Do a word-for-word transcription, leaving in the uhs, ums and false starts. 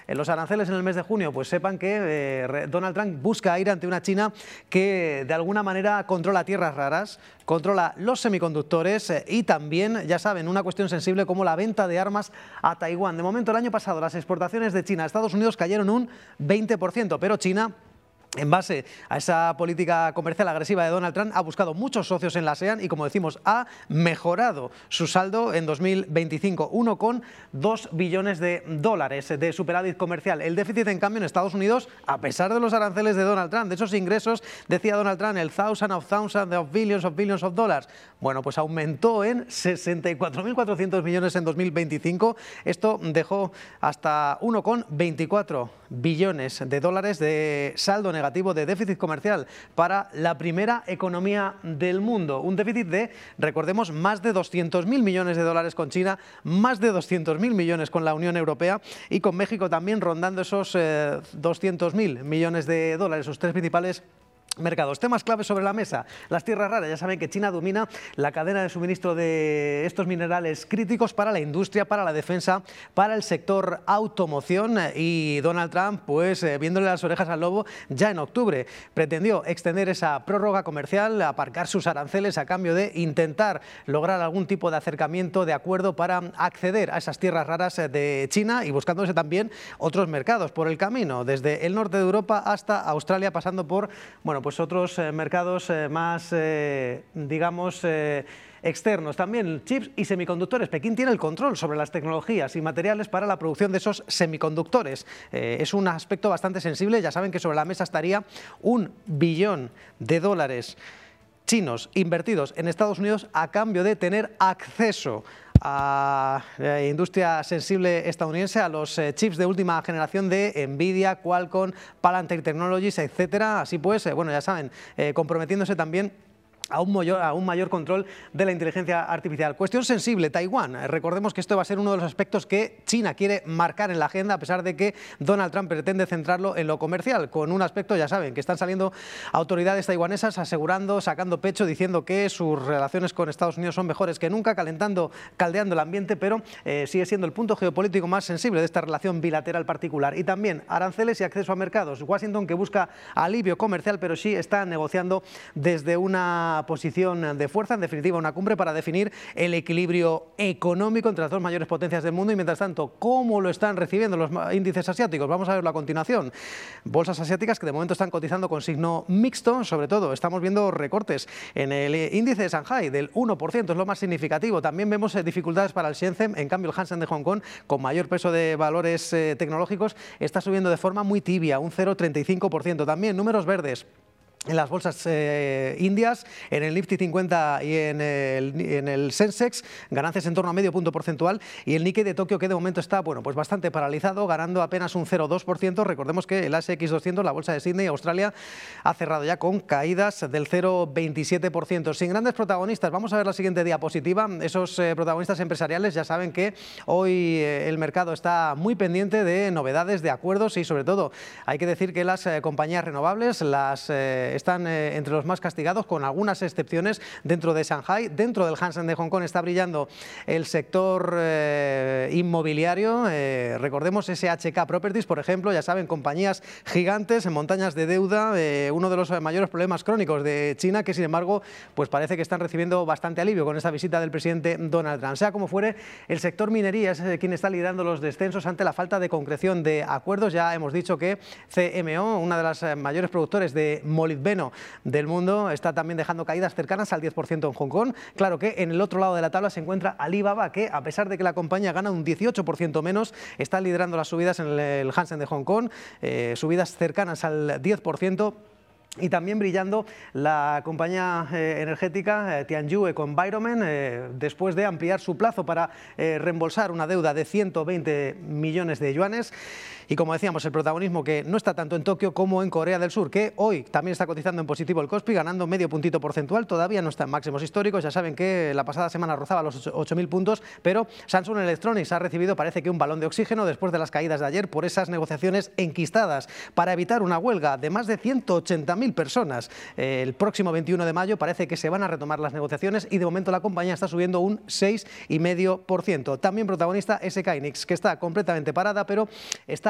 en los aranceles en el mes de junio, pues sepan que eh, Donald Trump busca ir ante una China que de alguna manera controla tierras raras, controla los semiconductores eh, y también, ya saben, una cuestión sensible como la venta de armas a Taiwán. De momento, el año pasado las exportaciones de China a Estados Unidos cayeron un veinte por ciento, pero China, en base a esa política comercial agresiva de Donald Trump, ha buscado muchos socios en la ASEAN y, como decimos, ha mejorado su saldo en dos mil veinticinco, uno coma dos billones de dólares de superávit comercial. El déficit, en cambio, en Estados Unidos, a pesar de los aranceles de Donald Trump, de esos ingresos, decía Donald Trump, el thousand of thousands of billions of billions of dollars, bueno, pues aumentó en sesenta y cuatro mil cuatrocientos millones en dos mil veinticinco. Esto dejó hasta uno coma veinticuatro billones de dólares de saldo negativo de déficit comercial para la primera economía del mundo. Un déficit de, recordemos, más de doscientos mil millones de dólares con China, más de doscientos mil millones con la Unión Europea y con México también rondando esos eh, doscientos mil millones de dólares, sus tres principales mercados. Temas claves sobre la mesa. Las tierras raras. Ya saben que China domina la cadena de suministro de estos minerales críticos para la industria, para la defensa, para el sector automoción, y Donald Trump, pues eh, viéndole las orejas al lobo, ya en octubre pretendió extender esa prórroga comercial, aparcar sus aranceles a cambio de intentar lograr algún tipo de acercamiento, de acuerdo para acceder a esas tierras raras de China y buscándose también otros mercados por el camino, desde el norte de Europa hasta Australia, pasando por, bueno, pues otros eh, mercados eh, más, eh, digamos, eh, externos. También chips y semiconductores. Pekín tiene el control sobre las tecnologías y materiales para la producción de esos semiconductores. Eh, es un aspecto bastante sensible. Ya saben que sobre la mesa estaría un billón de dólares chinos invertidos en Estados Unidos a cambio de tener acceso a la industria sensible estadounidense, a los eh, chips de última generación de Nvidia, Qualcomm, Palantir Technologies, etcétera. Así pues, eh, bueno, ya saben, eh, comprometiéndose también a un, mayor, a un mayor control de la inteligencia artificial. Cuestión sensible, Taiwán. Recordemos que esto va a ser uno de los aspectos que China quiere marcar en la agenda, a pesar de que Donald Trump pretende centrarlo en lo comercial, con un aspecto, ya saben, que están saliendo autoridades taiwanesas asegurando, sacando pecho, diciendo que sus relaciones con Estados Unidos son mejores que nunca, calentando, caldeando el ambiente, pero eh, sigue siendo el punto geopolítico más sensible de esta relación bilateral particular. Y también aranceles y acceso a mercados. Washington, que busca alivio comercial, pero sí está negociando desde una posición de fuerza, en definitiva una cumbre para definir el equilibrio económico entre las dos mayores potencias del mundo. Y mientras tanto, ¿cómo lo están recibiendo los índices asiáticos? Vamos a verlo a continuación. Bolsas asiáticas que de momento están cotizando con signo mixto, sobre todo estamos viendo recortes en el índice de Shanghai del uno por ciento, es lo más significativo. También vemos dificultades para el Shenzhen, en cambio el Hansen de Hong Kong, con mayor peso de valores eh, tecnológicos, está subiendo de forma muy tibia, un cero coma treinta y cinco por ciento. También números verdes en las bolsas eh, indias, en el Nifty cincuenta y en el, en el Sensex, ganancias en torno a medio punto porcentual, y el Nikkei de Tokio, que de momento está, bueno, pues bastante paralizado, ganando apenas un cero coma dos por ciento. Recordemos que el A S X doscientos, la bolsa de Sydney, Australia, ha cerrado ya con caídas del cero coma veintisiete por ciento. Sin grandes protagonistas, vamos a ver la siguiente diapositiva. Esos eh, protagonistas empresariales, ya saben que hoy eh, el mercado está muy pendiente de novedades, de acuerdos, y sobre todo hay que decir que las eh, compañías renovables, las eh, están eh, entre los más castigados, con algunas excepciones dentro de Shanghai. Dentro del Hansen de Hong Kong está brillando el sector eh, inmobiliario. Eh, recordemos S H K Properties, por ejemplo, ya saben, compañías gigantes en montañas de deuda, eh, uno de los mayores problemas crónicos de China, que sin embargo pues parece que están recibiendo bastante alivio con esta visita del presidente Donald Trump. Sea como fuere, el sector minería es quien está liderando los descensos ante la falta de concreción de acuerdos. Ya hemos dicho que C M O, una de las mayores productores de molibdeno del mundo, está también dejando caídas cercanas al diez por ciento en Hong Kong. Claro que en el otro lado de la tabla se encuentra Alibaba, que a pesar de que la compañía gana un dieciocho por ciento menos, está liderando las subidas en el Hansen de Hong Kong, eh, subidas cercanas al diez por ciento. Y también brillando la compañía eh, energética eh, Tianyu Eco-Environment, eh, después de ampliar su plazo para eh, reembolsar una deuda de ciento veinte millones de yuanes. Y como decíamos, el protagonismo que no está tanto en Tokio como en Corea del Sur, que hoy también está cotizando en positivo el Kospi, ganando medio puntito porcentual. Todavía no está en máximos históricos. Ya saben que la pasada semana rozaba los ocho mil puntos, pero Samsung Electronics ha recibido, parece que un balón de oxígeno después de las caídas de ayer por esas negociaciones enquistadas para evitar una huelga de más de ciento ochenta mil personas. El próximo veintiuno de mayo parece que se van a retomar las negociaciones y de momento la compañía está subiendo un seis coma cinco por ciento. También protagonista S K Hynix, que está completamente parada, pero está